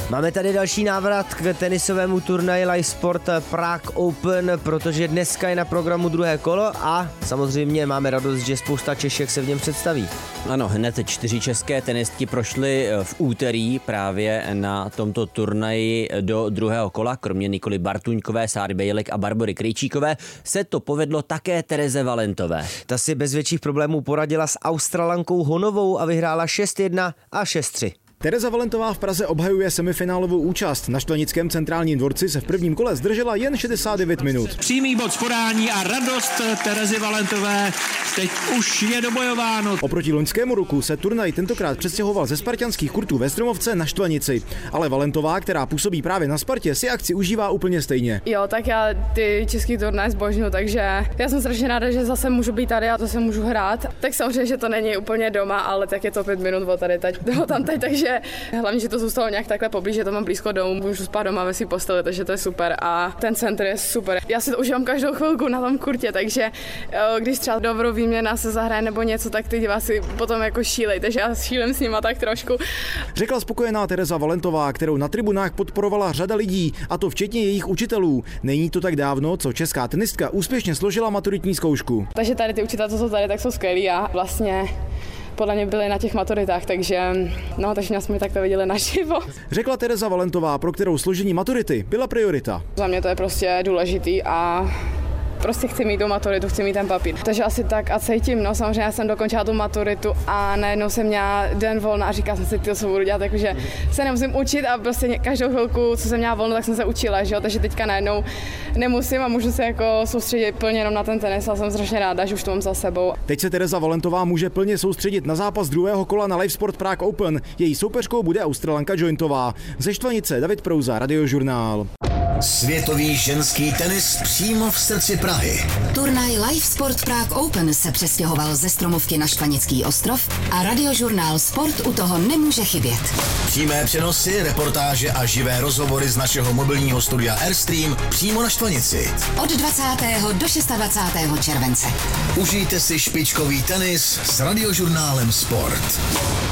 Máme tady další návrat k tenisovému turnaji Live Sport Prague Open, protože dneska je na programu druhé kolo a samozřejmě máme radost, že spousta Češek se v něm představí. Ano, hned 4 české tenistky prošly v úterý právě na tomto turnaji do druhého kola. Kromě Nikoly Bartuňkové, Sáry Bejlek a Barbory Krejčíkové se to povedlo také Tereze Valentové. Ta si bez větších problémů poradila s Australankou Honovou a vyhrála 6-1 a 6-3. Tereza Valentová v Praze obhajuje semifinálovou účast. Na Štvanickém centrálním dvorci se v prvním kole zdržela jen 69 minut. Přímý bod v podání a radost Terezy Valentové. Teď už je dobojováno. Oproti loňskému roku se turnaj tentokrát přestěhoval ze spartanských kurtů ve Stromovce na Štvanici. Ale Valentová, která působí právě na Spartě, si akci užívá úplně stejně. Jo, tak já ty český turnaj zbožňuju, takže já jsem strašně ráda, že zase můžu být tady a to se můžu hrát. Tak samozřejmě, že to není úplně doma, ale tak je to 5 minut od tady tam teď, takže hlavně, že to zůstalo nějak takhle poblíž, že to mám blízko domů, můžu spát doma ve svý posteli, takže to je super a ten centr je super. Já si to užívám každou chvilku na tom kurtě, takže když třeba dobrou výměna se zahraje nebo něco, tak ty diváci potom jako šílej, takže já šílím s nima tak trošku. Řekla spokojená Tereza Valentová, kterou na tribunách podporovala řada lidí, a to včetně jejich učitelů. Není to tak dávno, co česká tenistka úspěšně složila maturitní zkoušku. Takže tady ty učitelé, co jsou tady, tak jsou skvělí a vlastně podle mě byli na těch maturitách, takže nás jsme takto viděli naživo. Řekla Tereza Valentová, pro kterou složení maturity byla priorita. Za mě to je prostě důležitý a prostě chci mít tu maturitu, chci mít ten papír. Takže asi tak a cítím, samozřejmě já jsem dokončila tu maturitu a najednou jsem měla den volna a říkala jsem si, co budu dělat, takže se nemusím učit a prostě každou chvilku, co jsem měla volno, tak jsem se učila, že jo? Takže teďka najednou nemusím a můžu se jako soustředit plně jenom na ten tenis a jsem strašně ráda, že už to mám za sebou. Teď se Tereza Valentová může plně soustředit na zápas druhého kola na Live Sport Prague Open. Její soupeřkou bude Australanka Jointová. Ze Štvanice David Prouza, Radiožurnál. Světový ženský tenis přímo v srdci Prahy. Turnaj Live Sport Prague Open se přestěhoval ze Stromovky na Štvanický ostrov a Radiožurnál Sport u toho nemůže chybět. Přímé přenosy, reportáže a živé rozhovory z našeho mobilního studia Airstream přímo na Štvanici. Od 20. do 26. července. Užijte si špičkový tenis s Radiožurnálem Sport.